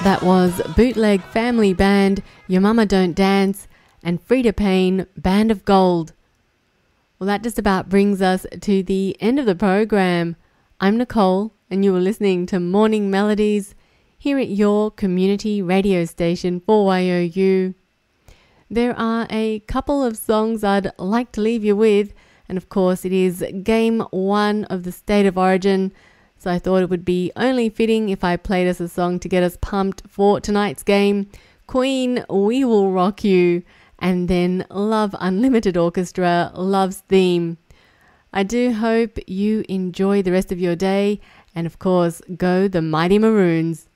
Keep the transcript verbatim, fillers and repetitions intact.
That was Bootleg Family Band, Your Mama Don't Dance, and Frida Payne, Band of Gold. Well, that just about brings us to the end of the program. I'm Nicole, and you were listening to Morning Melodies here at your community radio station four Y O U. There are a couple of songs I'd like to leave you with, and of course it is game one of the State of Origin, so I thought it would be only fitting if I played us a song to get us pumped for tonight's game. Queen, We Will Rock You, and then Love Unlimited Orchestra, Love's Theme. I do hope you enjoy the rest of your day, and of course, go the Mighty Maroons.